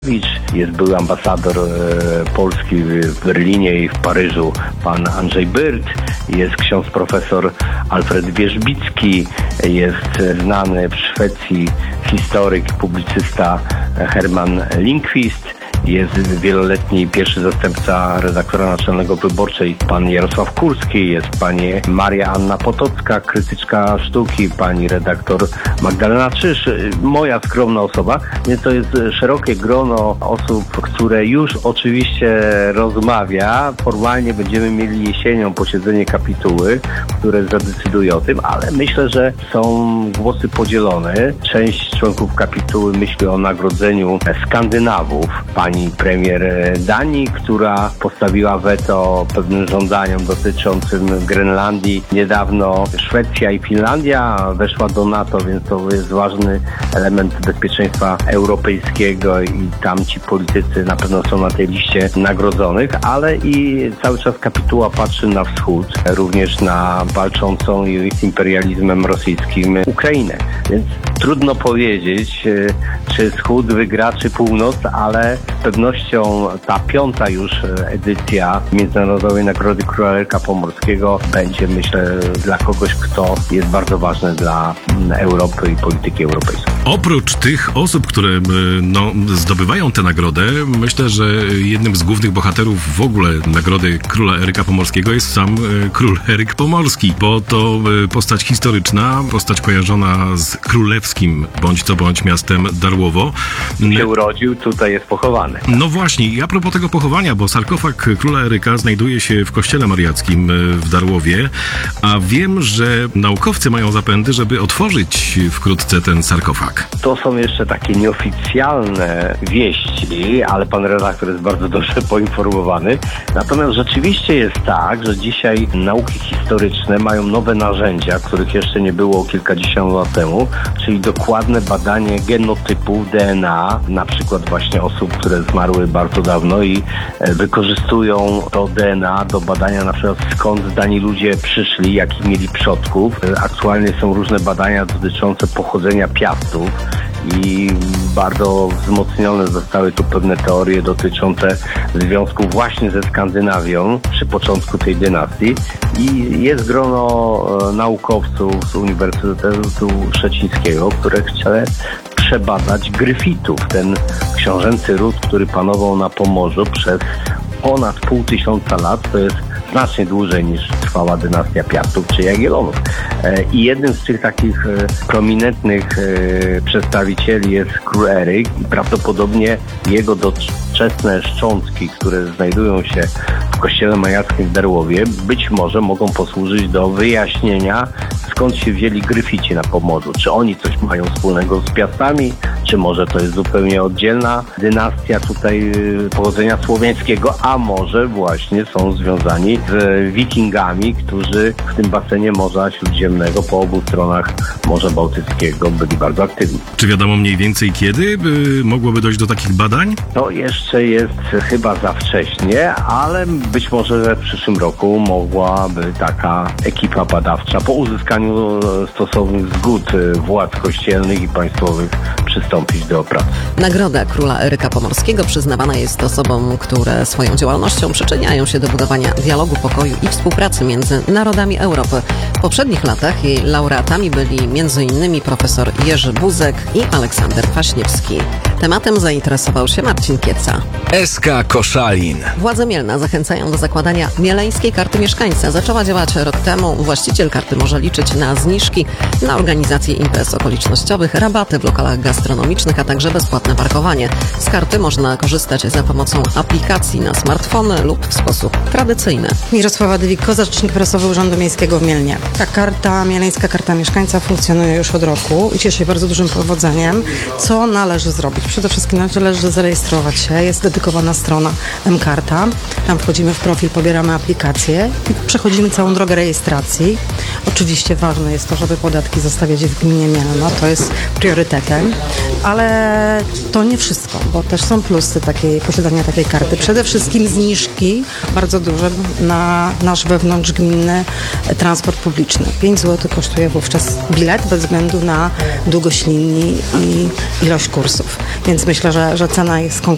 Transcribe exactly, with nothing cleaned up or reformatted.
Jest były ambasador e, Polski w Berlinie i w Paryżu, pan Andrzej Byrt. Jest ksiądz profesor Alfred Wierzbicki. Jest znany w Szwecji historyk i publicysta Herman Lindqvist. Jest wieloletni pierwszy zastępca redaktora naczelnego Wyborczej, pan Jarosław Kurski, jest pani Maria Anna Potocka, krytyczka sztuki, pani redaktor Magdalena Czyż, moja skromna osoba, więc to jest szerokie grono osób, które już oczywiście rozmawia. Formalnie będziemy mieli jesienią posiedzenie kapituły, które zadecyduje o tym, ale myślę, że są głosy podzielone. Część członków kapituły myśli o nagrodzeniu Skandynawów, pani premier Danii, która postawiła weto pewnym żądaniom dotyczącym Grenlandii. Niedawno Szwecja i Finlandia weszła do NATO, więc to jest ważny element bezpieczeństwa europejskiego i tam ci politycy na pewno są na tej liście nagrodzonych, ale i cały czas kapituła patrzy na wschód, również na walczącą z imperializmem rosyjskim Ukrainę. Więc trudno powiedzieć, czy wschód wygra, czy północ, ale z pewnością ta piąta już edycja Międzynarodowej Nagrody Króla Eryka Pomorskiego będzie, myślę, dla kogoś, kto jest bardzo ważny dla Europy i polityki europejskiej. Oprócz tych osób, które no, zdobywają tę nagrodę, myślę, że jednym z głównych bohaterów w ogóle Nagrody Króla Eryka Pomorskiego jest sam Król Eryk Pomorski, bo to postać historyczna, postać kojarzona z królewskim bądź co bądź miastem Darłowo. Się urodził, tutaj jest pochowany. No właśnie, i a propos tego pochowania, bo sarkofag Króla Eryka znajduje się w kościele mariackim w Darłowie, a wiem, że naukowcy mają zapędy, żeby otworzyć wkrótce ten sarkofag. To są jeszcze takie nieoficjalne wieści, ale pan redaktor jest bardzo dobrze poinformowany. Natomiast rzeczywiście jest tak, że dzisiaj nauki historyczne mają nowe narzędzia, których jeszcze nie było kilkadziesiąt lat temu, czyli dokładne badanie genotypów D N A, na przykład właśnie osób, które zmarły bardzo dawno i wykorzystują to D N A do badania na przykład skąd dani ludzie przyszli, jakich mieli przodków. Aktualnie są różne badania dotyczące pochodzenia Piastów i bardzo wzmocnione zostały tu pewne teorie dotyczące związku właśnie ze Skandynawią przy początku tej dynastii i jest grono naukowców z Uniwersytetu Szczecińskiego, które chce przebadać Gryfitów, ten książęcy ród, który panował na Pomorzu przez ponad pół tysiąca lat, to jest znacznie dłużej niż trwała dynastia Piastów czy Jagiellonów. I jednym z tych takich prominentnych przedstawicieli jest król Eryk i prawdopodobnie jego doczesne szczątki, które znajdują się w kościele mariackim w Darłowie, być może mogą posłużyć do wyjaśnienia, skąd się wzięli Gryfici na Pomorzu. Czy oni coś mają wspólnego z Piastami, czy może to jest zupełnie oddzielna dynastia tutaj pochodzenia słowiańskiego, a może właśnie są związani z wikingami, którzy w tym basenie Morza Śródziemnego po obu stronach Morza Bałtyckiego byli bardzo aktywni. Czy wiadomo mniej więcej kiedy by mogłoby dojść do takich badań? To jeszcze jest chyba za wcześnie, ale być może w przyszłym roku mogłaby taka ekipa badawcza po uzyskaniu stosownych zgód władz kościelnych i państwowych przystąpić do pracy. Nagroda Króla Eryka Pomorskiego przyznawana jest osobom, które swoją działalnością przyczyniają się do budowania dialogu, pokoju i współpracy między narodami Europy. W poprzednich latach jej laureatami byli m.in. profesor Jerzy Buzek i Aleksander Kwaśniewski. Tematem zainteresował się Marcin Kieca. S K Koszalin. Władze Mielna zachęcają do zakładania mieleńskiej karty mieszkańca. Zaczęła działać rok temu. Właściciel karty może liczyć na zniżki, na organizację imprez okolicznościowych, rabaty w lokalach gastronomicznych, a także bezpłatne parkowanie. Z karty można korzystać za pomocą aplikacji na smartfony lub w sposób tradycyjny. Mirosława Dywik-Koza, rzecznik prasowy Urzędu Miejskiego w Mielnie. Ta karta, mieleńska karta mieszkańca funkcjonuje już od roku i cieszy się bardzo dużym powodzeniem. Co należy zrobić? Przede wszystkim należy zarejestrować się. Jest dedykowana strona M-Karta. Tam wchodzimy w profil, pobieramy aplikację i przechodzimy całą drogę rejestracji. Oczywiście ważne jest to, żeby podatki zostawiać w gminie Mielno. To jest priorytetem. Ale to nie wszystko, bo też są plusy takiej, posiadania takiej karty. Przede wszystkim zniżki bardzo duże na nasz wewnątrzgminny transport publiczny. pięć złotych kosztuje wówczas bilet bez względu na długość linii i ilość kursów. Więc myślę, że, że cena jest konkurencyjna.